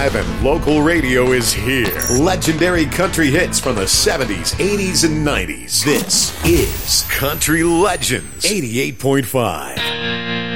Live and local radio is here. Legendary country hits from the 70s, 80s, and 90s. This is Country Legends 88.5.